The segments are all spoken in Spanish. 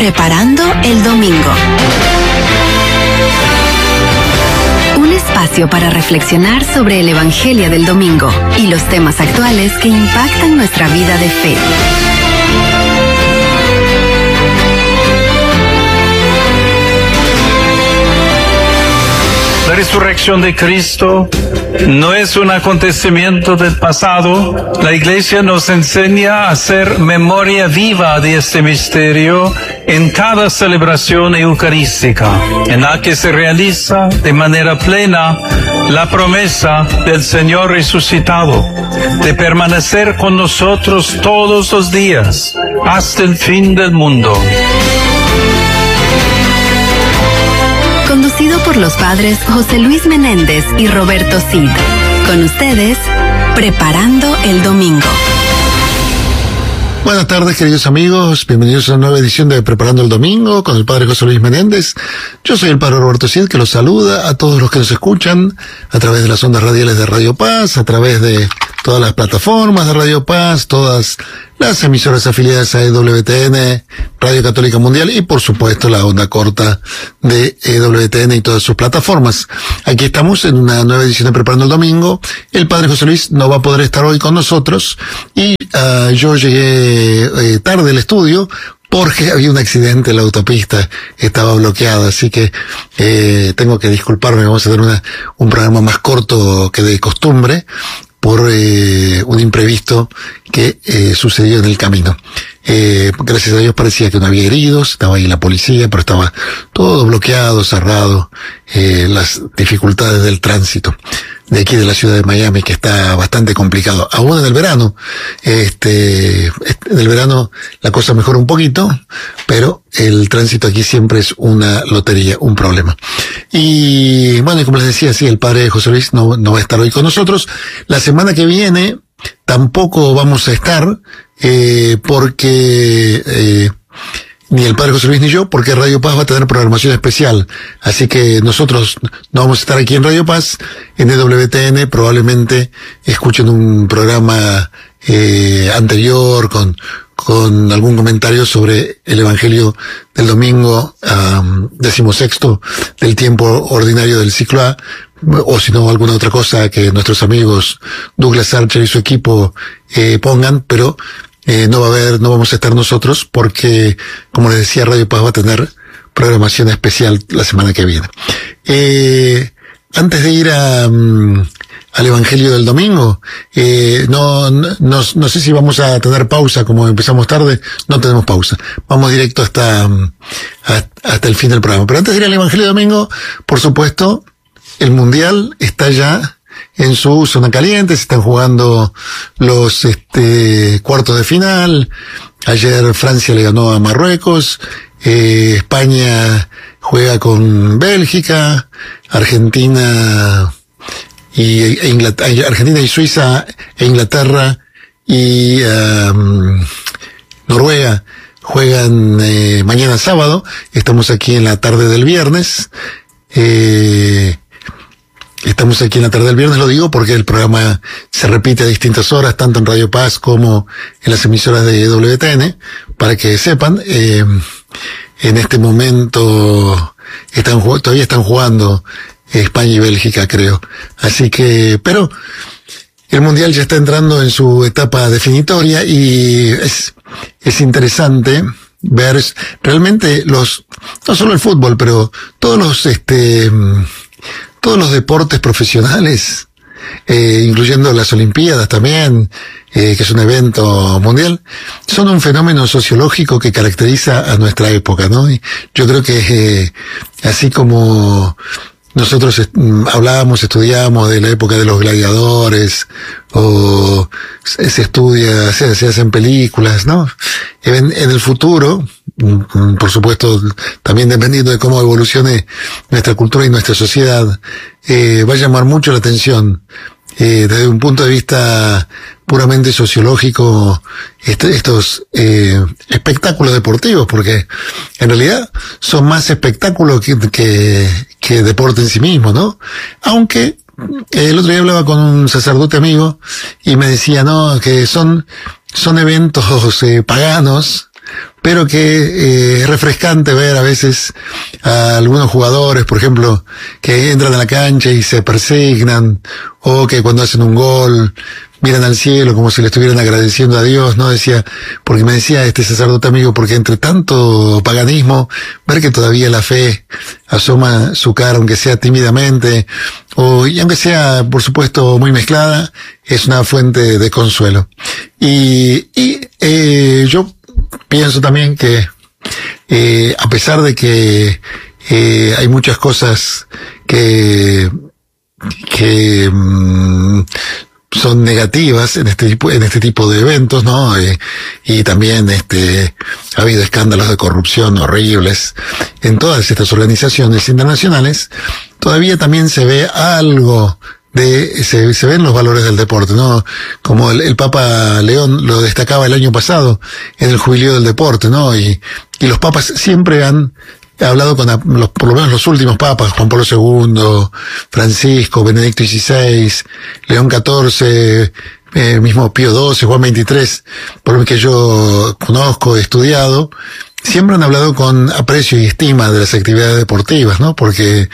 Preparando el domingo. Un espacio para reflexionar sobre el Evangelio del domingo y los temas actuales que impactan nuestra vida de fe. La resurrección de Cristo no es un acontecimiento del pasado. La Iglesia nos enseña a hacer memoria viva de este misterio en cada celebración eucarística, en la que se realiza de manera plena la promesa del Señor resucitado de permanecer con nosotros todos los días hasta el fin del mundo. Conducido por los padres José Luis Menéndez y Roberto Cid. Con ustedes, Preparando el Domingo. Buenas tardes, queridos amigos. Bienvenidos a una nueva edición de Preparando el Domingo con el padre José Luis Menéndez. Yo soy el padre Roberto Cid, que los saluda a todos los que nos escuchan a través de las ondas radiales de Radio Paz, a través de todas las plataformas de Radio Paz, todas las emisoras afiliadas a EWTN, Radio Católica Mundial y por supuesto la onda corta de EWTN y todas sus plataformas. Aquí estamos en una nueva edición de Preparando el Domingo. El padre José Luis no va a poder estar hoy con nosotros y yo llegué tarde al estudio porque había un accidente en la autopista, estaba bloqueada, así que tengo que disculparme. Vamos a tener un programa más corto que de costumbre por un imprevisto que sucedió en el camino. Gracias a Dios parecía que no había heridos, estaba ahí la policía, pero estaba todo bloqueado, cerrado, las dificultades del tránsito de aquí de la ciudad de Miami, que está bastante complicado. Aún en el verano, en el verano la cosa mejora un poquito, pero el tránsito aquí siempre es una lotería, un problema. Y bueno, y como les decía, sí, el padre José Luis no va a estar hoy con nosotros. La semana que viene tampoco vamos a estar, porque ni el padre José Luis ni yo, porque Radio Paz va a tener programación especial. Así que nosotros no vamos a estar aquí en Radio Paz, en EWTN, probablemente escuchen un programa anterior con algún comentario sobre el Evangelio del domingo 16º del tiempo ordinario del ciclo A, o si no alguna otra cosa que nuestros amigos Douglas Archer y su equipo pongan, pero no vamos a estar nosotros porque, como les decía, Radio Paz va a tener programación especial la semana que viene. Antes de ir al Evangelio del domingo, no sé si vamos a tener pausa, como empezamos tarde, no tenemos pausa. Vamos directo hasta el fin del programa. Pero antes de ir al Evangelio del domingo, por supuesto, el Mundial está ya en su zona caliente, se están jugando los cuartos de final. Ayer Francia le ganó a Marruecos, España juega con Bélgica, Argentina y Suiza e Inglaterra y Noruega juegan mañana sábado. Estamos aquí en la tarde del viernes. Estamos aquí en la tarde del viernes, lo digo porque el programa se repite a distintas horas, tanto en Radio Paz como en las emisoras de WTN, para que sepan. En este momento todavía están jugando España y Bélgica, creo. Así que, pero el Mundial ya está entrando en su etapa definitoria y es interesante ver realmente no solo el fútbol, pero todos los deportes profesionales, incluyendo las Olimpiadas también, que es un evento mundial, son un fenómeno sociológico que caracteriza a nuestra época, ¿no? Y yo creo que así como nosotros estudiamos de la época de los gladiadores, o se hacen películas, ¿no? En el futuro, por supuesto, también dependiendo de cómo evolucione nuestra cultura y nuestra sociedad, va a llamar mucho la atención, desde un punto de vista puramente sociológico, estos espectáculos deportivos, porque en realidad son más espectáculos que deporte en sí mismo, ¿no? Aunque el otro día hablaba con un sacerdote amigo y me decía, no, que son eventos paganos, pero que es refrescante ver a veces a algunos jugadores, por ejemplo, que entran a la cancha y se persignan, o que cuando hacen un gol miran al cielo como si le estuvieran agradeciendo a Dios, ¿no? Porque me decía este sacerdote amigo, porque entre tanto paganismo, ver que todavía la fe asoma su cara, aunque sea tímidamente, y aunque sea, por supuesto, muy mezclada, es una fuente de consuelo. Yo pienso también que, a pesar de que, hay muchas cosas que son negativas en este tipo de eventos, ¿no? Y también, ha habido escándalos de corrupción horribles en todas estas organizaciones internacionales. Todavía también se ve algo se ven los valores del deporte, ¿no? Como el Papa León lo destacaba el año pasado en el Jubileo del Deporte, ¿no? Y los papas siempre han hablado por lo menos los últimos papas, Juan Pablo II, Francisco, Benedicto XVI, León XIV, mismo Pío XII, Juan XXIII, por lo que yo conozco, he estudiado, siempre han hablado con aprecio y estima de las actividades deportivas, ¿no? Porque,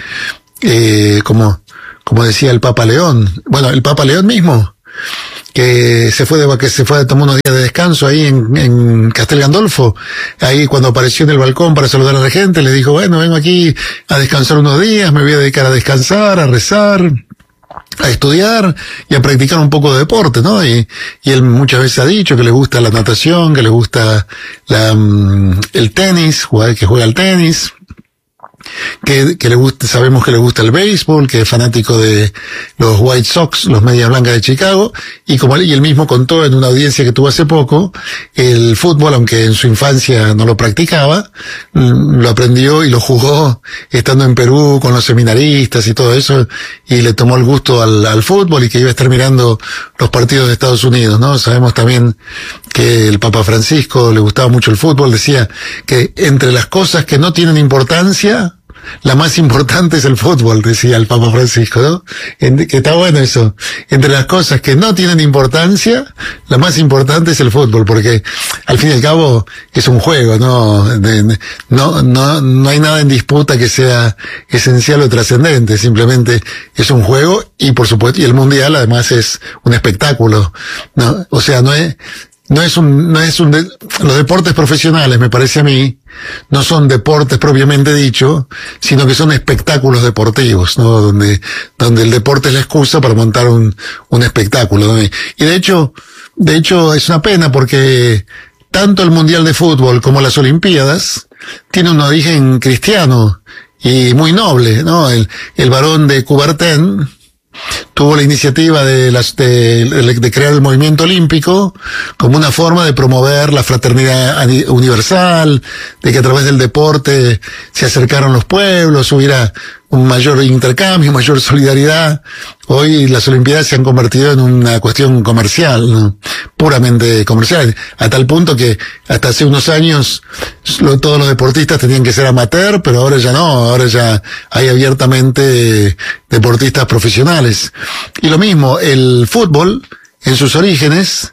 como decía el Papa León, el Papa León mismo, que se fue a tomar unos días de descanso ahí en Castel Gandolfo, ahí cuando apareció en el balcón para saludar a la gente, le dijo, vengo aquí a descansar unos días, me voy a dedicar a descansar, a rezar, a estudiar y a practicar un poco de deporte, ¿no? Y él muchas veces ha dicho que le gusta la natación, que le gusta el tenis, que juega al tenis, que le gusta, sabemos que le gusta el béisbol, que es fanático de los White Sox, los Medias Blancas de Chicago, y él mismo contó en una audiencia que tuvo hace poco, el fútbol, aunque en su infancia no lo practicaba, lo aprendió y lo jugó estando en Perú con los seminaristas y todo eso, y le tomó el gusto al fútbol, y que iba a estar mirando los partidos de Estados Unidos, ¿no? Sabemos también que el Papa Francisco le gustaba mucho el fútbol, decía que entre las cosas que no tienen importancia, la más importante es el fútbol, decía el Papa Francisco, ¿no? Que está bueno eso. Entre las cosas que no tienen importancia, la más importante es el fútbol, porque al fin y al cabo es un juego, ¿no? No hay nada en disputa que sea esencial o trascendente, simplemente es un juego, y por supuesto, y el mundial además es un espectáculo, ¿no? O sea, los deportes profesionales, me parece a mí, no son deportes propiamente dicho, sino que son espectáculos deportivos, ¿no? Donde el deporte es la excusa para montar un espectáculo, ¿no? Y de hecho es una pena porque tanto el Mundial de Fútbol como las Olimpiadas tienen un origen cristiano y muy noble, ¿no? El barón de Coubertin tuvo la iniciativa de crear el movimiento olímpico como una forma de promover la fraternidad universal, de que a través del deporte se acercaron los pueblos, hubiera un mayor intercambio, mayor solidaridad. Hoy las Olimpiadas se han convertido en una cuestión comercial, ¿no? Puramente comercial, a tal punto que hasta hace unos años todos los deportistas tenían que ser amateur, pero ahora ya no, ahora ya hay abiertamente deportistas profesionales. Y lo mismo, el fútbol, en sus orígenes,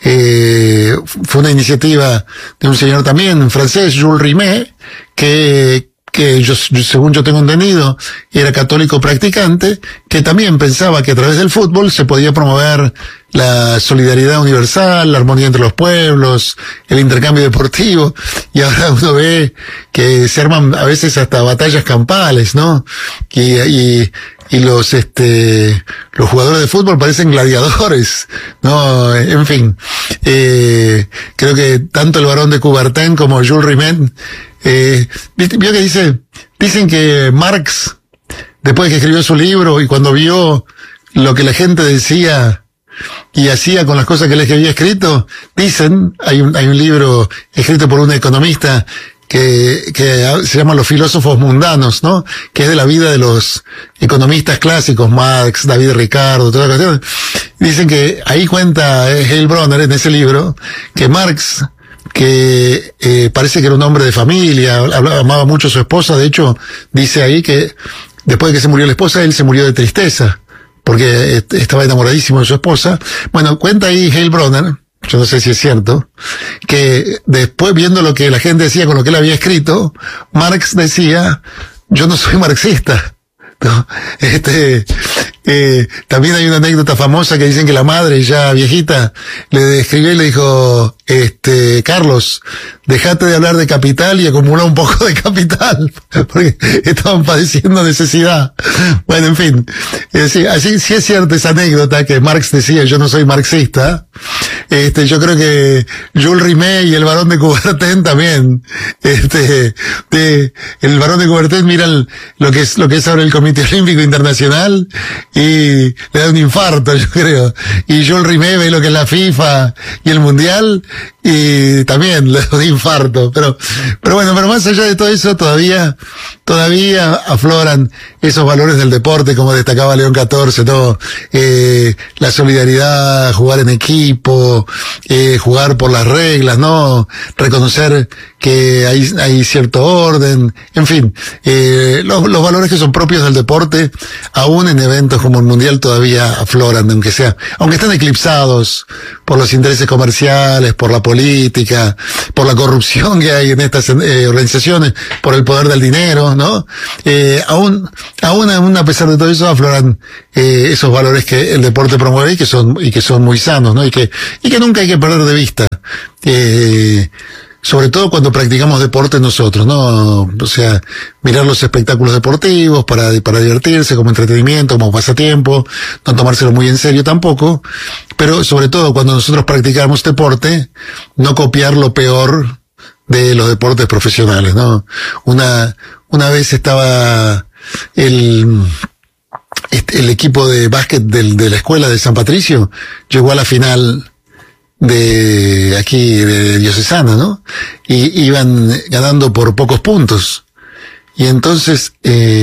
fue una iniciativa de un señor también francés, Jules Rimet, que según yo tengo entendido, era católico practicante, que también pensaba que a través del fútbol se podía promover la solidaridad universal, la armonía entre los pueblos, el intercambio deportivo, y ahora uno ve que se arman a veces hasta batallas campales, ¿no? Y los jugadores de fútbol parecen gladiadores, ¿no? En fin, creo que tanto el barón de Coubertin como Jules Rimet, vio que dicen que Marx, después que escribió su libro y cuando vio lo que la gente decía y hacía con las cosas que él había escrito, hay un libro escrito por un economista que se llama Los filósofos mundanos, ¿no? Que es de la vida de los economistas clásicos, Marx, David Ricardo, toda la cuestión. Dicen que ahí cuenta Heilbronner en ese libro que Marx, que parece que era un hombre de familia, amaba mucho a su esposa, de hecho dice ahí que después de que se murió la esposa, él se murió de tristeza, porque estaba enamoradísimo de su esposa. Bueno, cuenta ahí Heilbronner yo no sé si es cierto, que después viendo lo que la gente decía con lo que él había escrito, Marx decía, yo no soy marxista, ¿no? También hay una anécdota famosa que dicen que la madre, ya viejita, le escribió y le dijo, Carlos, dejate de hablar de capital y acumula un poco de capital, porque estaban padeciendo necesidad. Bueno, en fin, así sí es cierta esa anécdota que Marx decía, yo no soy marxista. Yo creo que Jules Rimet y el Barón de Coubertin también, el Barón de Coubertin mira lo que es ahora el Comité Olímpico Internacional y le da un infarto, yo creo. Y Jules Rimet ve lo que es la FIFA y el Mundial y también le da un infarto. Pero bueno, pero más allá de todo eso, todavía afloran esos valores del deporte, como destacaba León XIV, ¿no? La solidaridad, jugar en equipo, jugar por las reglas, ¿no? Reconocer que hay cierto orden, en fin, los valores que son propios del deporte, aún en eventos como el Mundial todavía afloran, aunque estén eclipsados por los intereses comerciales, por la política, por la corrupción que hay en estas organizaciones, por el poder del dinero, ¿no? Aún a pesar de todo eso afloran esos valores que el deporte promueve y que son muy sanos, ¿no? Y que nunca hay que perder de vista. Sobre todo cuando practicamos deporte nosotros, ¿no? O sea, mirar los espectáculos deportivos para divertirse, como entretenimiento, como pasatiempo, no tomárselo muy en serio tampoco, pero sobre todo cuando nosotros practicamos deporte, no copiar lo peor de los deportes profesionales, ¿no? Una vez estaba el equipo de básquet de la escuela de San Patricio, llegó a la final de aquí de Diocesana, ¿no? Y iban ganando por pocos puntos. Y entonces,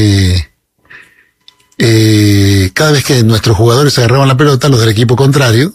cada vez que nuestros jugadores agarraban la pelota, los del equipo contrario,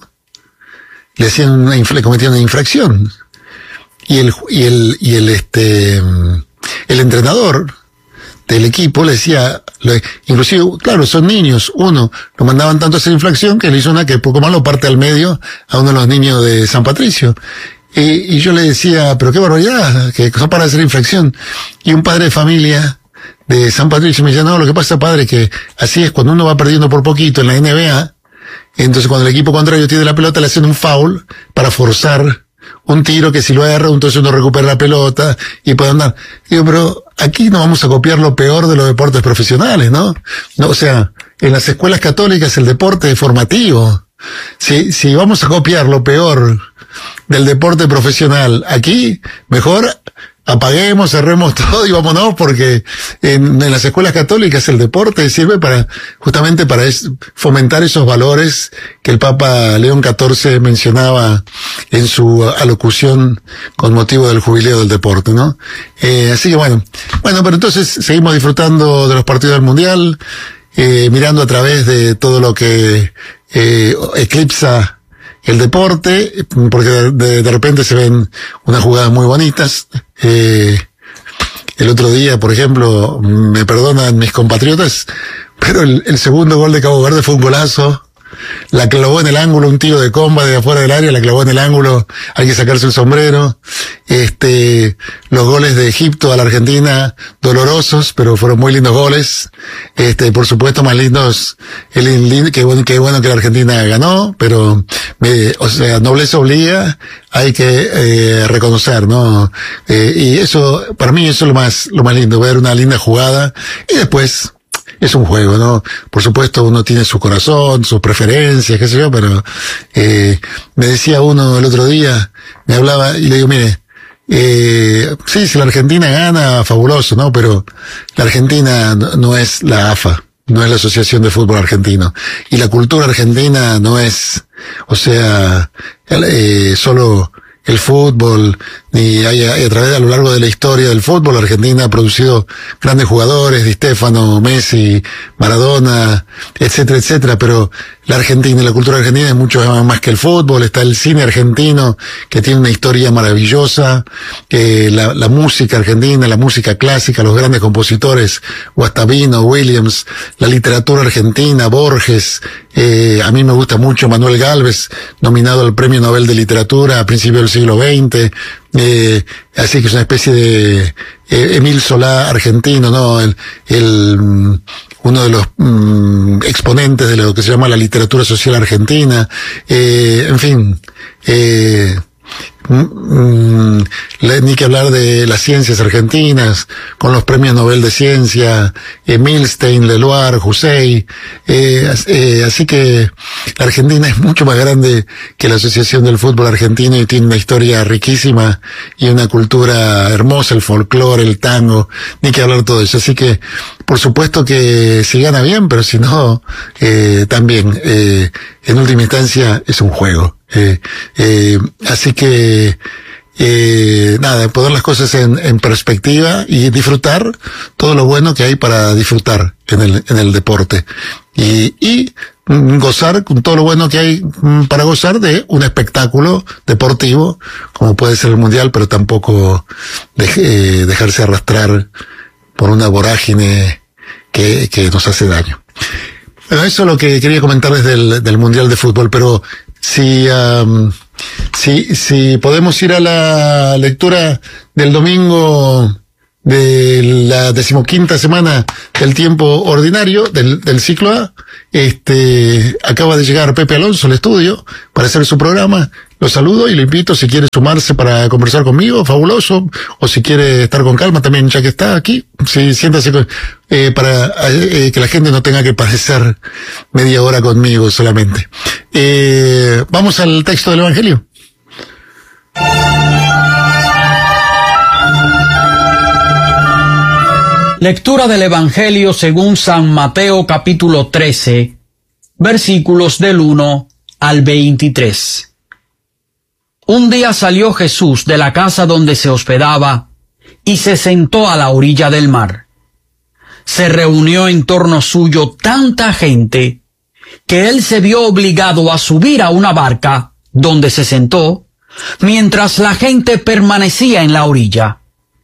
le cometían una infracción. Y el entrenador del equipo le decía, inclusive, claro, son niños, lo mandaban tanto a hacer infracción que le hizo una que poco más lo parte al medio a uno de los niños de San Patricio. Y yo le decía, pero qué barbaridad, que son para hacer infracción. Y un padre de familia de San Patricio me decía, no, lo que pasa, padre, que así es, cuando uno va perdiendo por poquito en la NBA, entonces cuando el equipo contrario tiene la pelota le hacen un foul para forzar un tiro que si lo agarra, entonces uno recupera la pelota y puede andar. Digo, pero aquí no vamos a copiar lo peor de los deportes profesionales, ¿no? O sea, en las escuelas católicas el deporte es formativo. Si vamos a copiar lo peor del deporte profesional aquí, mejor apaguemos, cerremos todo y vámonos, porque en las escuelas católicas el deporte sirve justamente para fomentar esos valores que el Papa León XIV mencionaba en su alocución con motivo del jubileo del deporte, ¿no? Así que bueno, pero entonces seguimos disfrutando de los partidos del Mundial, mirando a través de todo lo que eclipsa el deporte, porque de repente se ven unas jugadas muy bonitas. El otro día, por ejemplo, me perdonan mis compatriotas, pero el segundo gol de Cabo Verde fue un golazo. La clavó en el ángulo, un tiro de comba de afuera del área, la clavó en el ángulo, hay que sacarse el sombrero. Los goles de Egipto a la Argentina, dolorosos, pero fueron muy lindos goles. Por supuesto, más lindos, qué bueno que la Argentina ganó, pero, nobleza obliga, hay que, reconocer, ¿no? Y eso, para mí eso es lo más lindo, ver una linda jugada, y después, es un juego, ¿no? Por supuesto, uno tiene su corazón, sus preferencias, qué sé yo, pero me decía uno el otro día, me hablaba y le digo, mire, sí, si la Argentina gana, fabuloso, ¿no? Pero la Argentina no es la AFA, no es la Asociación de Fútbol Argentino. Y la cultura argentina no es, solo el fútbol, y a través a lo largo de la historia del fútbol, Argentina ha producido grandes jugadores, Di Stéfano, Messi, Maradona, etcétera, etcétera, pero la Argentina, la cultura argentina es mucho más que el fútbol. Está el cine argentino, que tiene una historia maravillosa, la música argentina, la música clásica, los grandes compositores, Guastavino, Williams, la literatura argentina, Borges, a mí me gusta mucho Manuel Gálvez, nominado al Premio Nobel de Literatura a principios del siglo XX, así que es una especie de Emile Solá argentino, ¿no? Uno de los exponentes de lo que se llama la literatura social argentina, en fin, ni que hablar de las ciencias argentinas, con los premios Nobel de Ciencia, Milstein, Leloir, Hussein, así que la Argentina es mucho más grande que la Asociación del Fútbol Argentino y tiene una historia riquísima y una cultura hermosa, el folclore, el tango, ni que hablar de todo eso. Así que, por supuesto que si gana bien, pero si no, también, en última instancia, es un juego. Así que, nada, poner las cosas en perspectiva y disfrutar todo lo bueno que hay para disfrutar en el deporte. Y gozar con todo lo bueno que hay para gozar de un espectáculo deportivo, como puede ser el Mundial, pero tampoco dejarse arrastrar por una vorágine que nos hace daño. Bueno, eso es lo que quería comentar desde del Mundial de Fútbol, pero si podemos ir a la lectura del domingo de la 15ª semana del tiempo ordinario del ciclo A, acaba de llegar Pepe Alonso al estudio para hacer su programa. Lo saludo y lo invito, si quiere sumarse para conversar conmigo, fabuloso, o si quiere estar con calma también, ya que está aquí, sí, siéntase para que la gente no tenga que padecer media hora conmigo solamente. Vamos al texto del Evangelio. Lectura del Evangelio según San Mateo capítulo 13, versículos del 1 al 23. Un día salió Jesús de la casa donde se hospedaba y se sentó a la orilla del mar. Se reunió en torno suyo tanta gente que él se vio obligado a subir a una barca donde se sentó, mientras la gente permanecía en la orilla.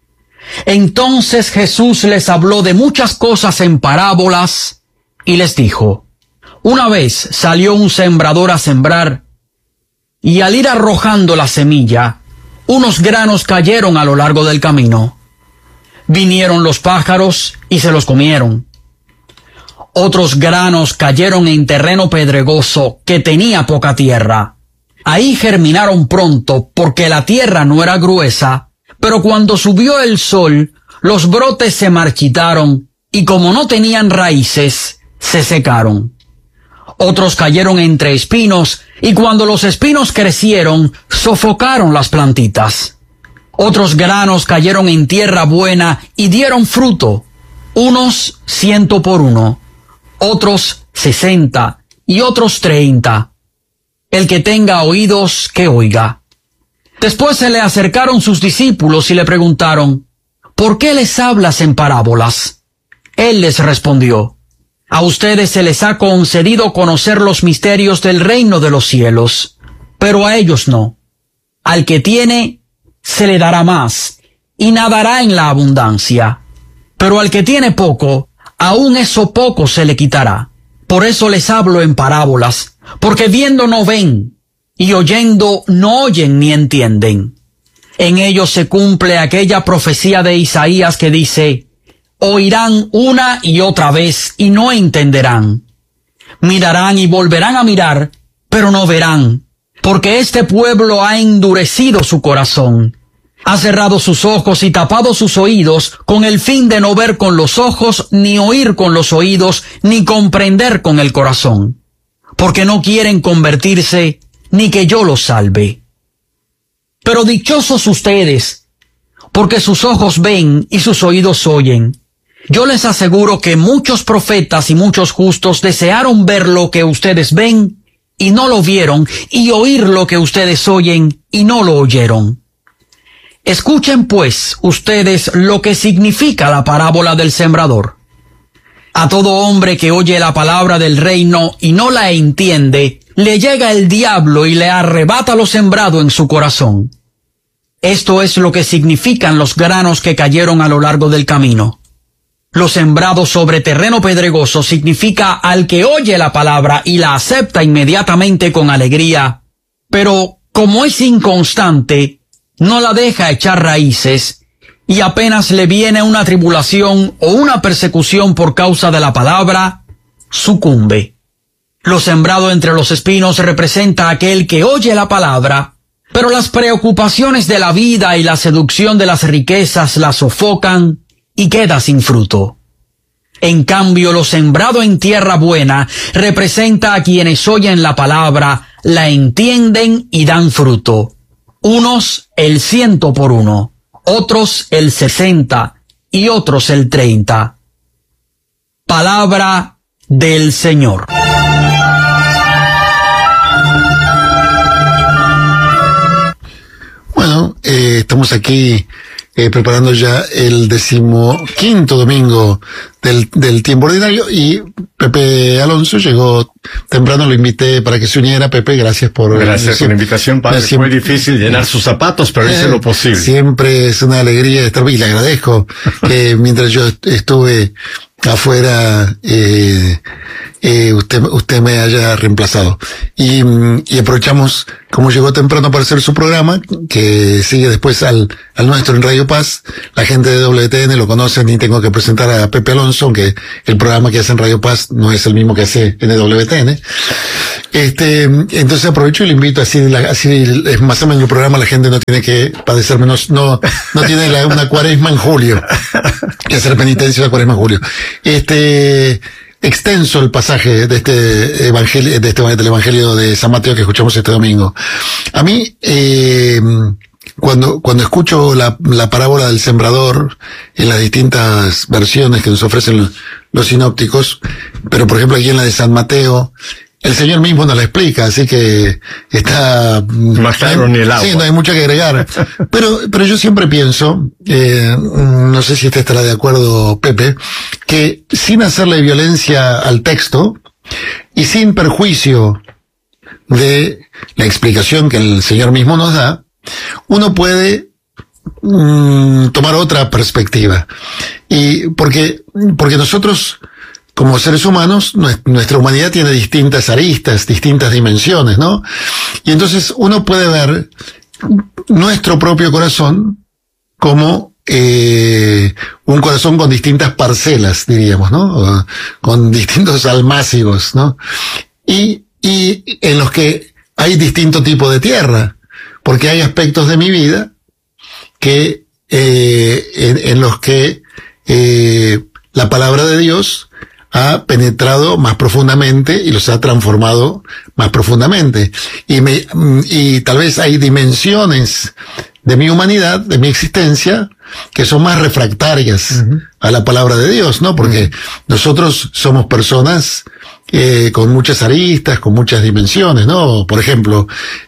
Entonces Jesús les habló de muchas cosas en parábolas y les dijo: una vez salió un sembrador a sembrar, y al ir arrojando la semilla, unos granos cayeron a lo largo del camino. Vinieron los pájaros y se los comieron. Otros granos cayeron en terreno pedregoso que tenía poca tierra. Ahí germinaron pronto porque la tierra no era gruesa, pero cuando subió el sol, los brotes se marchitaron y como no tenían raíces, se secaron. Otros cayeron entre espinos y cuando los espinos crecieron, sofocaron las plantitas. Otros granos cayeron en tierra buena y dieron fruto, unos 100 por uno, otros 60 y otros 30. El que tenga oídos, que oiga. Después se le acercaron sus discípulos y le preguntaron: ¿por qué les hablas en parábolas? Él les respondió: a ustedes se les ha concedido conocer los misterios del reino de los cielos, pero a ellos no. Al que tiene, se le dará más, y nadará en la abundancia. Pero al que tiene poco, aún eso poco se le quitará. Por eso les hablo en parábolas, porque viendo no ven, y oyendo no oyen ni entienden. En ellos se cumple aquella profecía de Isaías que dice: oirán una y otra vez y no entenderán. Mirarán y volverán a mirar, pero no verán, porque este pueblo ha endurecido su corazón. Ha cerrado sus ojos y tapado sus oídos con el fin de no ver con los ojos, ni oír con los oídos, ni comprender con el corazón, porque no quieren convertirse, ni que yo los salve. Pero dichosos ustedes, porque sus ojos ven y sus oídos oyen. Yo les aseguro que muchos profetas y muchos justos desearon ver lo que ustedes ven y no lo vieron, y oír lo que ustedes oyen y no lo oyeron. Escuchen pues ustedes lo que significa la parábola del sembrador. A todo hombre que oye la palabra del reino y no la entiende, le llega el diablo y le arrebata lo sembrado en su corazón. Esto es lo que significan los granos que cayeron a lo largo del camino. Lo sembrado sobre terreno pedregoso significa al que oye la palabra y la acepta inmediatamente con alegría, pero como es inconstante, no la deja echar raíces, y apenas le viene una tribulación o una persecución por causa de la palabra, sucumbe. Lo sembrado entre los espinos representa a aquel que oye la palabra, pero las preocupaciones de la vida y la seducción de las riquezas la sofocan y queda sin fruto. En cambio, lo sembrado en tierra buena representa a quienes oyen la palabra, la entienden y dan fruto. Unos el 100 por 1, otros el 60 y otros el 30. Palabra del Señor. Bueno, estamos aquí preparando ya el 15º domingo del tiempo ordinario, y Pepe Alonso llegó temprano, lo invité para que se uniera. Pepe, gracias por la invitación, padre. Fue muy difícil llenar sus zapatos, pero hice lo posible. Siempre es una alegría estar, y le agradezco que mientras yo estuve afuera, usted me haya reemplazado. Y aprovechamos, como llegó temprano para hacer su programa, que sigue después al nuestro en Radio Paz. La gente de WTN lo conoce, ni tengo que presentar a Pepe Alonso, aunque el programa que hace en Radio Paz no es el mismo que hace en WTN. Entonces aprovecho y le invito, así es más o menos el programa, la gente no tiene que padecer menos, no tiene una cuaresma en julio, que hacer penitencia de la cuaresma en julio. Extenso el pasaje de este evangelio, del evangelio de San Mateo que escuchamos este domingo. A mí, cuando escucho la parábola del sembrador en las distintas versiones que nos ofrecen los sinópticos, pero por ejemplo aquí en la de San Mateo, el Señor mismo nos la explica, así que está más claro ni el agua. Sí, no hay mucho que agregar. Pero yo siempre pienso, no sé si usted estará de acuerdo, Pepe, que sin hacerle violencia al texto y sin perjuicio de la explicación que el Señor mismo nos da, uno puede tomar otra perspectiva. Y porque nosotros, como seres humanos, nuestra humanidad tiene distintas aristas, distintas dimensiones, ¿no? Y entonces uno puede ver nuestro propio corazón como un corazón con distintas parcelas, diríamos, ¿no? Con distintos almácigos, ¿no? Y en los que hay distinto tipo de tierra, porque hay aspectos de mi vida que en los que la palabra de Dios ha penetrado más profundamente y los ha transformado más profundamente. Y tal vez hay dimensiones de mi humanidad, de mi existencia, que son más refractarias a la palabra de Dios, ¿no? Porque nosotros somos personas con muchas aristas, con muchas dimensiones, ¿no? Por ejemplo,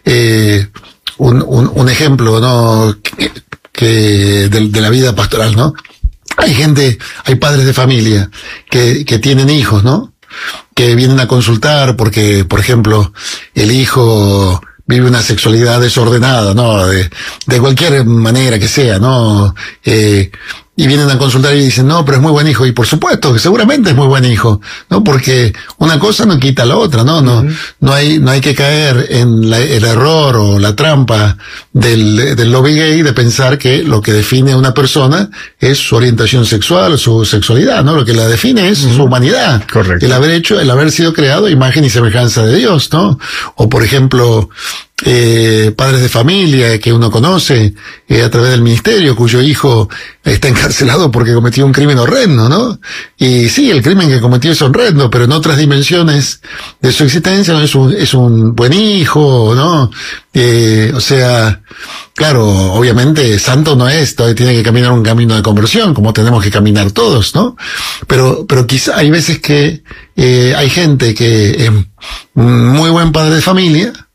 un ejemplo, ¿no? que de la vida pastoral, ¿no? Hay padres de familia que tienen hijos, ¿no? Que vienen a consultar porque, por ejemplo, el hijo vive una sexualidad desordenada, ¿no? De cualquier manera que sea, ¿no? Y vienen a consultar y dicen, no, pero es muy buen hijo. Y por supuesto que seguramente es muy buen hijo, ¿no? Porque una cosa no quita la otra, ¿no? No hay que caer en el error o la trampa del lobby gay de pensar que lo que define a una persona es su orientación sexual, su sexualidad, ¿no? Lo que la define es su humanidad. Correcto. El haber sido creado a imagen y semejanza de Dios, ¿no? O por ejemplo, padres de familia que uno conoce a través del ministerio, cuyo hijo está encarcelado porque cometió un crimen horrendo, ¿no? Y sí, el crimen que cometió es horrendo, pero en otras dimensiones de su existencia, ¿no? Es un buen hijo, ¿no? O sea, claro, obviamente santo no es, todavía tiene que caminar un camino de conversión, como tenemos que caminar todos, ¿no? Pero quizá hay veces que hay gente que es muy buen padre de familia,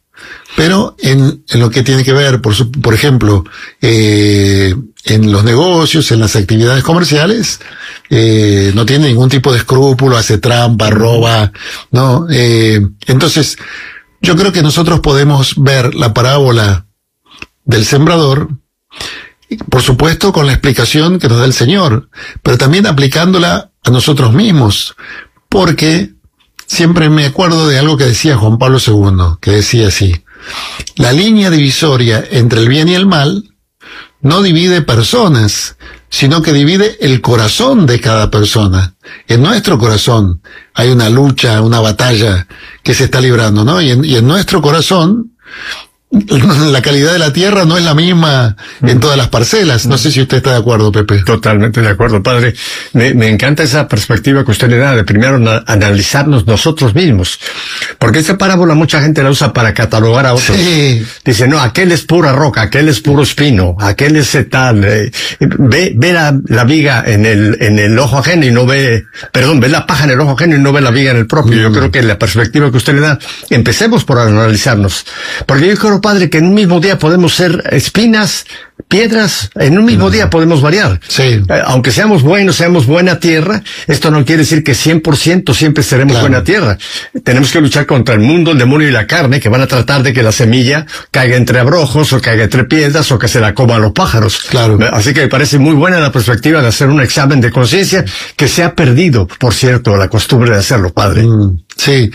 Pero en lo que tiene que ver, por ejemplo, en los negocios, en las actividades comerciales, no tiene ningún tipo de escrúpulo, hace trampa, roba, ¿no? Entonces, yo creo que nosotros podemos ver la parábola del sembrador, por supuesto con la explicación que nos da el Señor, pero también aplicándola a nosotros mismos, porque siempre me acuerdo de algo que decía Juan Pablo II, que decía así: la línea divisoria entre el bien y el mal no divide personas, sino que divide el corazón de cada persona. En nuestro corazón hay una lucha, una batalla que se está librando, ¿no? Y en nuestro corazón la calidad de la tierra no es la misma en todas las parcelas. No sé si usted está de acuerdo, Pepe. Totalmente de acuerdo, padre. Me encanta esa perspectiva que usted le da de primero analizarnos nosotros mismos. Porque esta parábola mucha gente la usa para catalogar a otros. Sí. Dice, no, aquel es pura roca, aquel es puro espino, aquel es tal. Ve la viga en el ojo ajeno y no ve la paja en el ojo ajeno y no ve la viga en el propio. Yo creo que la perspectiva que usted le da, empecemos por analizarnos. Porque yo creo, padre, que en un mismo día podemos ser espinas, piedras, en un mismo día podemos variar. Sí. Aunque seamos buenos, seamos buena tierra, esto no quiere decir que 100% siempre seremos buena tierra. Tenemos que luchar contra el mundo, el demonio y la carne, que van a tratar de que la semilla caiga entre abrojos, o caiga entre piedras, o que se la coman los pájaros. Claro. Así que me parece muy buena la perspectiva de hacer un examen de conciencia, que se ha perdido, por cierto, la costumbre de hacerlo, padre. Sí.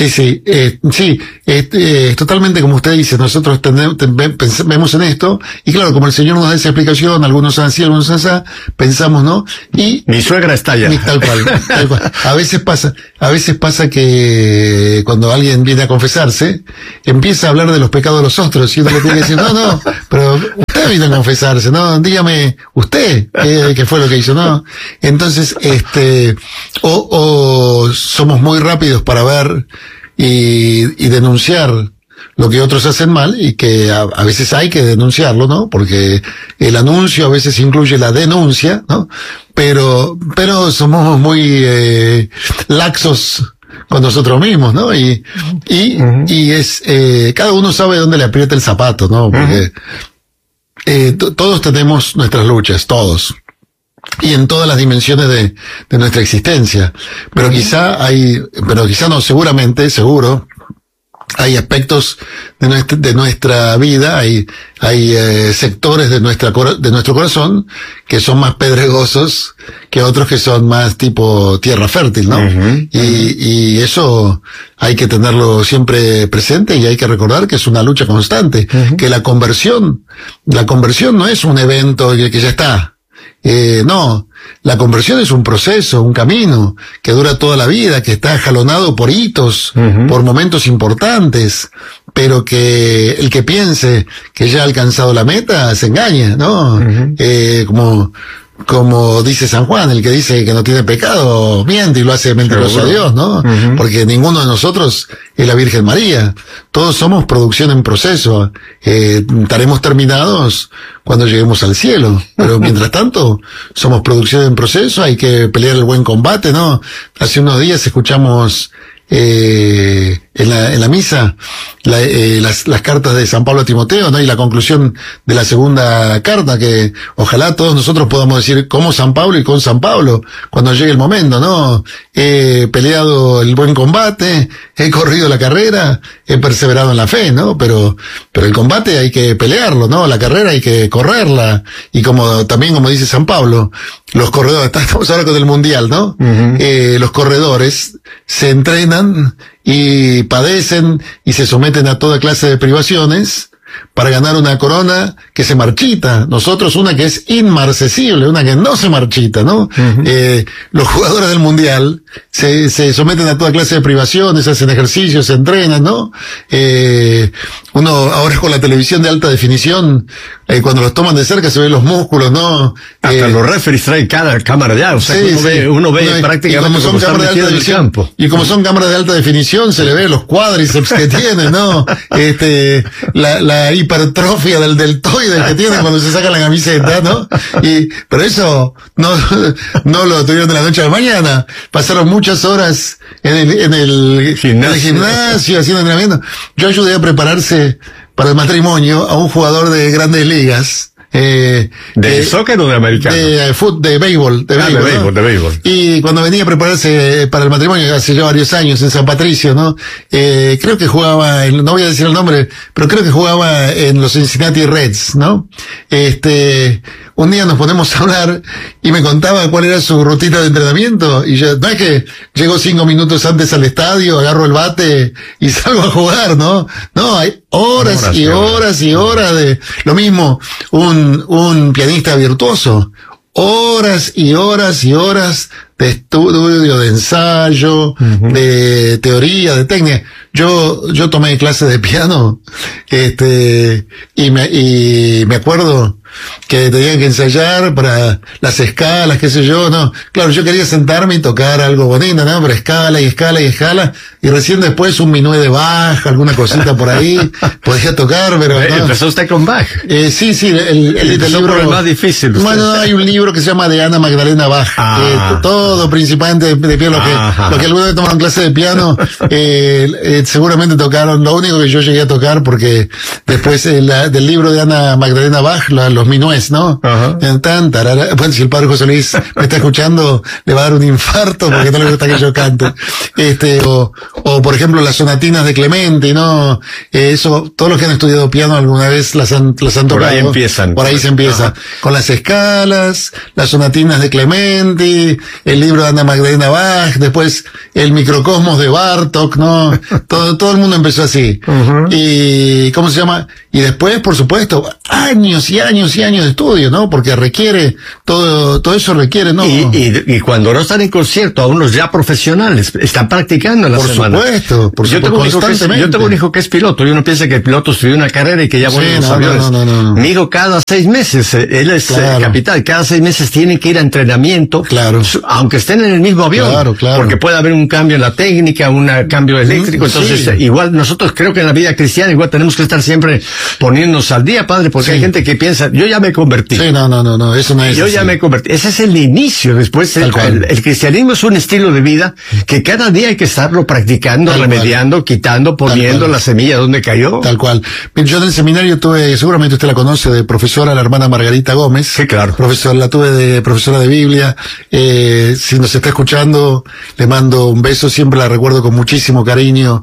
Totalmente como usted dice, nosotros vemos en esto, y claro, como el Señor nos da esa explicación, algunos son así, algunos son así, pensamos, ¿no? Y mi suegra está allá. Tal cual. A veces pasa que cuando alguien viene a confesarse, empieza a hablar de los pecados de los otros, y uno le tiene que decir, no, pero usted vino a confesarse, ¿no? Dígame, usted, ¿qué fue lo que hizo? No. Entonces, o somos muy rápidos para ver y denunciar lo que otros hacen mal, y que a veces hay que denunciarlo, ¿no? Porque el anuncio a veces incluye la denuncia, ¿no? Pero somos muy laxos con nosotros mismos, ¿no? Y es cada uno sabe dónde le aprieta el zapato, ¿no? Porque todos tenemos nuestras luchas, todos. Y en todas las dimensiones de nuestra existencia. Pero seguro, hay aspectos de nuestra vida, hay sectores de nuestro corazón que son más pedregosos que otros que son más tipo tierra fértil, ¿no? Y eso hay que tenerlo siempre presente, y hay que recordar que es una lucha constante, que la conversión no es un evento que ya está. No, la conversión es un proceso, un camino que dura toda la vida, que está jalonado por hitos, por momentos importantes, pero que el que piense que ya ha alcanzado la meta se engaña, ¿no? Como dice San Juan, el que dice que no tiene pecado miente y lo hace mentiroso a Dios, ¿no? Porque ninguno de nosotros es la Virgen María. Todos somos producción en proceso. Estaremos terminados cuando lleguemos al cielo. Pero mientras tanto, somos producción en proceso, hay que pelear el buen combate, ¿no? Hace unos días escuchamos en la misa las cartas de San Pablo a Timoteo, ¿no? Y la conclusión de la segunda carta, que ojalá todos nosotros podamos decir como San Pablo y con San Pablo cuando llegue el momento, ¿no? He peleado el buen combate, he corrido la carrera, he perseverado en la fe, ¿no? Pero el combate hay que pelearlo, ¿no? La carrera hay que correrla, y como dice San Pablo, los corredores, estamos ahora con el mundial, ¿no? Los corredores se entrenan y padecen y se someten a toda clase de privaciones para ganar una corona que se marchita. Nosotros una que es inmarcesible, una que no se marchita, ¿no? Los jugadores del mundial se someten a toda clase de privaciones, hacen ejercicios, se entrenan, ¿no? Uno ahora con la televisión de alta definición, cuando los toman de cerca se ven los músculos, ¿no? Hasta los referees traen cada cámara ya, o sea, uno ve prácticamente como están metidos en el campo. Y como son cámaras de alta definición, se le ve los cuádriceps que tienen, ¿no? La hipertrofia del deltoide que tienen cuando se saca la camiseta, ¿no? Pero eso no lo tuvieron de la noche a la mañana. Pasaron muchas horas en el gimnasio, haciendo entrenamiento. Yo ayudé a prepararse para el matrimonio a un jugador de Grandes Ligas. ¿De soccer o de americano? De béisbol. De béisbol. Y cuando venía a prepararse para el matrimonio, hace ya varios años, en San Patricio, ¿no? Creo que jugaba, no voy a decir el nombre, pero creo que jugaba en los Cincinnati Reds, ¿no? Un día nos ponemos a hablar y me contaba cuál era su rutina de entrenamiento, y yo, no es que llego 5 minutos antes al estadio, agarro el bate y salgo a jugar, ¿no? No, hay horas y horas de, lo mismo, un pianista virtuoso, horas y horas y horas de estudio, de ensayo, de teoría, de técnica. Yo tomé clases de piano, y me acuerdo que tenían que ensayar para las escalas, qué sé yo, no. Claro, yo quería sentarme y tocar algo bonito, ¿no? Pero escala y escala y escala, y recién después un minué de Bach, alguna cosita por ahí, podía tocar, pero no. ¿Empezó usted con Bach? Sí, el libro. Por el más difícil. Bueno, hay un libro que se llama de Ana Magdalena Bach, que todo principante de piano, los que alguna vez tomaron clase de piano, seguramente tocaron, lo único que yo llegué a tocar, porque después del libro de Ana Magdalena Bach, los minués, ¿no? Bueno, si el padre José Luis me está escuchando, le va a dar un infarto porque no le gusta que yo cante. O por ejemplo, las sonatinas de Clementi, ¿no? Eso, todos los que han estudiado piano alguna vez las han tocado. Por ahí empiezan. Por ahí se empieza. Con las escalas, las sonatinas de Clementi, el libro de Ana Magdalena Bach, después el microcosmos de Bartók, ¿no? Todo el mundo empezó así. Y, ¿cómo se llama? Y después, por supuesto, años y años y años de estudio, ¿no? Porque requiere, todo eso requiere, ¿no? Y cuando no están en concierto, aún los ya profesionales están practicando en la semana. Por supuesto, yo tengo un hijo que es piloto, y uno piensa que el piloto estudió una carrera y que ya vuelve a los aviones. No. Mi hijo cada 6 meses, él es capitán, cada 6 meses tiene que ir a entrenamiento, aunque estén en el mismo avión, porque puede haber un cambio en la técnica, un cambio eléctrico, entonces igual nosotros creo que en la vida cristiana igual tenemos que estar siempre poniéndonos al día, padre, porque hay gente que piensa, yo ya me convertí. Sí, no, eso no es Yo así. ya me convertí. Ese es el inicio. Después, el cristianismo es un estilo de vida que cada día hay que estarlo practicando, remediando, quitando, poniendo la semilla donde cayó. Tal cual. Yo en el seminario tuve, seguramente usted la conoce, de profesora, la hermana Margarita Gómez. Sí, claro. La tuve de profesora de Biblia. Si nos está escuchando, le mando un beso, siempre la recuerdo con muchísimo cariño.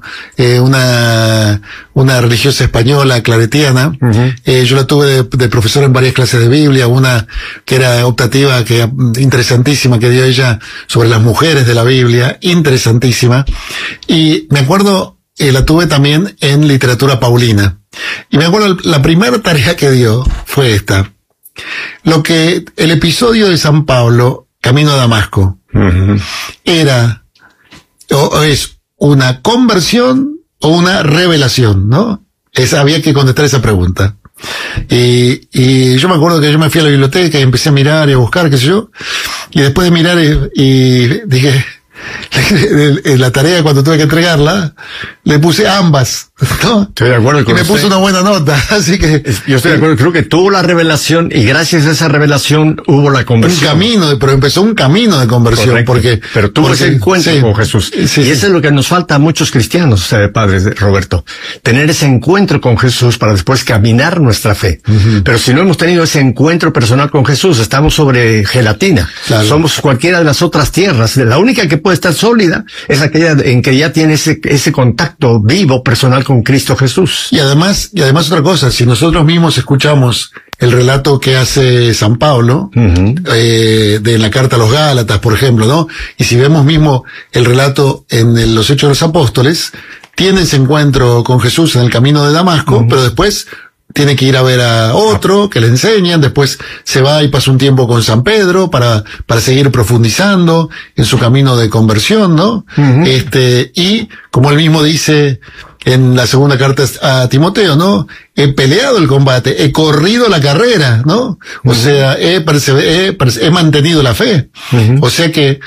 Una religiosa española, claretiana. Yo la tuve de profesora en varias clases de Biblia, una que era optativa, interesantísima, que dio ella sobre las mujeres de la Biblia, interesantísima. Y me acuerdo, la tuve también en literatura paulina. Y me acuerdo, la primera tarea que dio fue esta. El episodio de San Pablo, camino a Damasco, era, o es una conversión o una revelación, ¿no? Había que contestar esa pregunta. Y yo me acuerdo que yo me fui a la biblioteca y empecé a mirar y a buscar, qué sé yo, y después de mirar y dije, la tarea cuando tuve que entregarla, le puse ambas, ¿no? Estoy de acuerdo con usted. Y me puso una buena nota, así que... Yo estoy de acuerdo, creo que tuvo la revelación y gracias a esa revelación hubo la conversión. Pero empezó un camino de conversión. Correcto. Pero tuvo ese encuentro con Jesús. Y eso es lo que nos falta a muchos cristianos, padre Roberto. Tener ese encuentro con Jesús para después caminar nuestra fe. Pero si no hemos tenido ese encuentro personal con Jesús, estamos sobre gelatina. Somos cualquiera de las otras tierras. La única que puede estar sólida es aquella en que ya tiene ese contacto vivo, personal con Cristo Jesús. Y además otra cosa, si nosotros mismos escuchamos el relato que hace San Pablo, de la carta a los Gálatas, por ejemplo, ¿no? Y si vemos mismo el relato en los Hechos de los Apóstoles, tiene ese encuentro con Jesús en el camino de Damasco, pero después tiene que ir a ver a otro que le enseñan, después se va y pasa un tiempo con San Pedro para seguir profundizando en su camino de conversión, ¿no? Y como él mismo dice en la segunda carta a Timoteo, ¿no? He peleado el combate, he corrido la carrera, ¿no? O sea, he mantenido la fe. O sea que,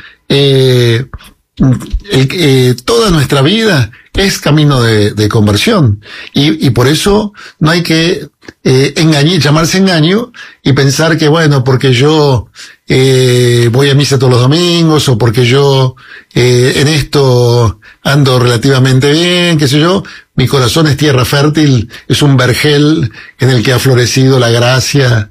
toda nuestra vida es camino de conversión. Y por eso no hay que llamarse engaño y pensar que, bueno, porque yo voy a misa todos los domingos o porque yo en esto ando relativamente bien, qué sé yo, mi corazón es tierra fértil, es un vergel en el que ha florecido la gracia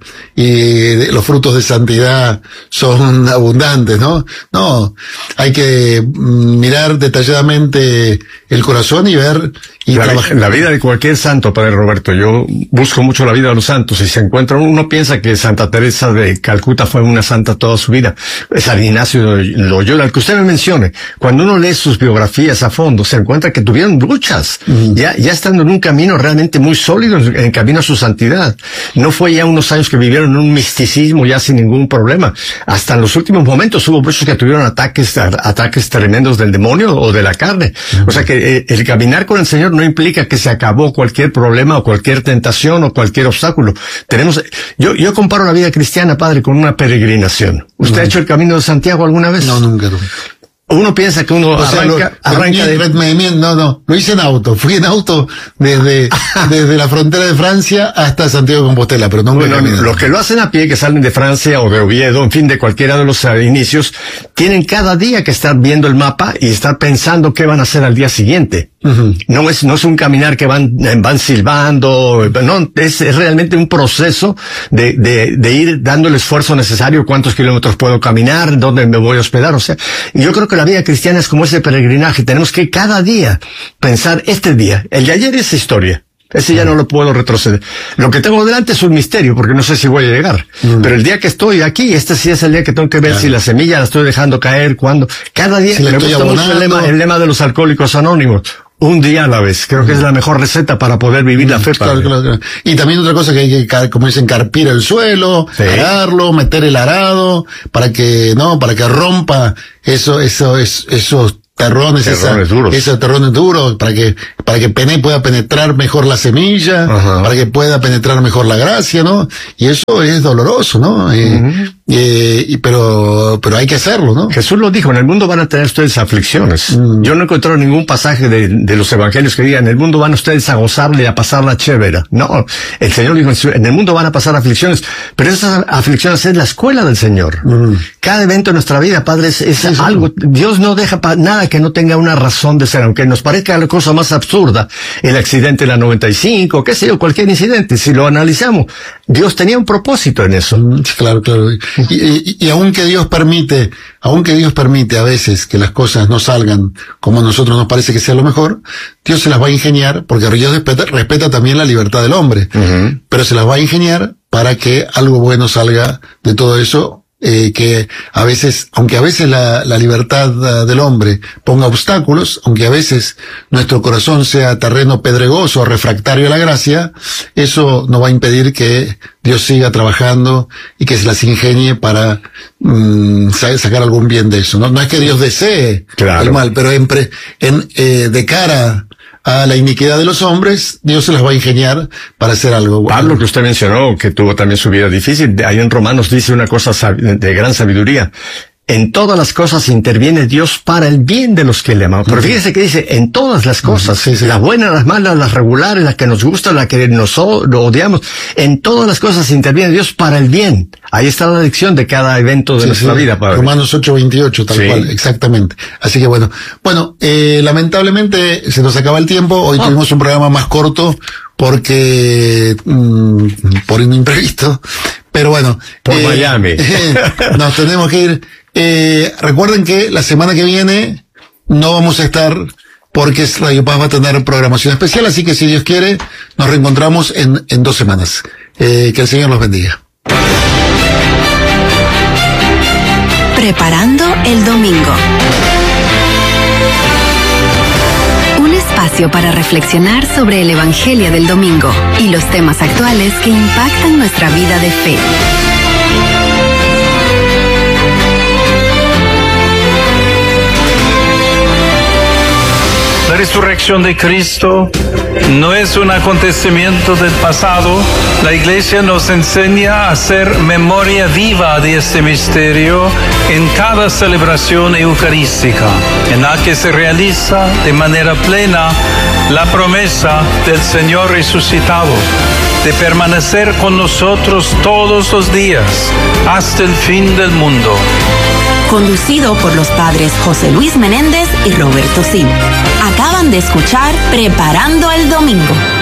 y los frutos de santidad son abundantes, ¿no? No, hay que mirar detalladamente el corazón y ver y trabajar. La vida de cualquier santo, Padre Roberto, yo busco mucho la vida de los santos y se encuentra, uno piensa que Santa Teresa de Calcuta fue una santa toda su vida, San Ignacio de Loyola, el que usted me mencione, cuando uno lee sus biografías a fondo, se encuentra que tuvieron luchas, ya estando en un camino realmente muy sólido, en camino a su santidad. No fue ya unos años que vivieron en un misticismo ya sin ningún problema. Hasta en los últimos momentos hubo muchos que tuvieron ataques tremendos del demonio o de la carne. O sea que el caminar con el Señor no implica que se acabó cualquier problema o cualquier tentación o cualquier obstáculo. Yo comparo la vida cristiana, Padre, con una peregrinación. ¿Usted ha hecho el Camino de Santiago alguna vez? No, nunca. Uno piensa que uno arranca de... No, lo hice en auto. Fui en auto desde la frontera de Francia hasta Santiago de Compostela, pero no me caminé. Los que lo hacen a pie, que salen de Francia o de Oviedo, en fin, de cualquiera de los inicios, tienen cada día que estar viendo el mapa y estar pensando qué van a hacer al día siguiente. No es un caminar que van silbando, no, es realmente un proceso de ir dando el esfuerzo necesario, cuántos kilómetros puedo caminar, dónde me voy a hospedar, o sea, yo creo que la vida cristiana es como ese peregrinaje, tenemos que cada día pensar este día, el de ayer es historia. Ese ya no lo puedo retroceder. Lo que tengo delante es un misterio, porque no sé si voy a llegar. Pero el día que estoy aquí, este sí es el día que tengo que ver si la semilla la estoy dejando caer, cuándo. Cada día, si me gusta mucho el lema de los Alcohólicos Anónimos. Un día a la vez. Creo que es la mejor receta para poder vivir la fe. Claro. Y también otra cosa que hay que, como dicen, carpir el suelo, ararlo, meter el arado, para que rompa esos terrones duros. Esos terrones duros, para que pueda penetrar mejor la semilla, para que pueda penetrar mejor la gracia, ¿no? Y eso es doloroso, ¿no? Pero hay que hacerlo, ¿no? Jesús lo dijo, en el mundo van a tener ustedes aflicciones. Yo no he encontrado ningún pasaje de los evangelios que diga, en el mundo van ustedes a gozarle y a pasarla chévere. No, el Señor dijo, en el mundo van a pasar aflicciones, pero esas aflicciones es la escuela del Señor. Cada evento de nuestra vida, Padre, es algo, Dios no deja nada que no tenga una razón de ser, aunque nos parezca la cosa más absurda, el accidente de la 95, qué sé yo, cualquier incidente, si lo analizamos, Dios tenía un propósito en eso. Claro. Y aunque Dios permite a veces que las cosas no salgan como a nosotros nos parece que sea lo mejor, Dios se las va a ingeniar, porque Dios respeta también la libertad del hombre, pero se las va a ingeniar para que algo bueno salga de todo eso. Que a veces, aunque a veces la libertad del hombre ponga obstáculos, aunque a veces nuestro corazón sea terreno pedregoso, refractario a la gracia, eso no va a impedir que Dios siga trabajando y que se las ingenie para sacar algún bien de eso. No es que Dios desee el mal, pero de cara a la iniquidad de los hombres, Dios se las va a ingeniar para hacer algo bueno. Pablo, que usted mencionó, que tuvo también su vida difícil, ahí en Romanos dice una cosa de gran sabiduría. En todas las cosas interviene Dios para el bien de los que le aman. Pero fíjese que dice, en todas las cosas, las buenas, las malas, las regulares, las que nos gustan, las que nos odiamos, en todas las cosas interviene Dios para el bien. Ahí está la lección de cada evento de nuestra vida, Padre. Romanos 8:28, tal cual, exactamente. Así que bueno, lamentablemente se nos acaba el tiempo. Hoy tuvimos un programa más corto porque por un imprevisto, pero bueno. Por Miami. Nos tenemos que ir. Recuerden que la semana que viene no vamos a estar porque Radio Paz va a tener programación especial, así que si Dios quiere, nos reencontramos en 2 semanas. Que el Señor los bendiga. Preparando el domingo. Un espacio para reflexionar sobre el Evangelio del domingo y los temas actuales que impactan nuestra vida de fe. La resurrección de Cristo no es un acontecimiento del pasado. La Iglesia nos enseña a hacer memoria viva de este misterio en cada celebración eucarística, en la que se realiza de manera plena la promesa del Señor resucitado. de permanecer con nosotros todos los días, hasta el fin del mundo. Conducido por los padres José Luis Menéndez y Roberto Sil. Acaban de escuchar Preparando el Domingo.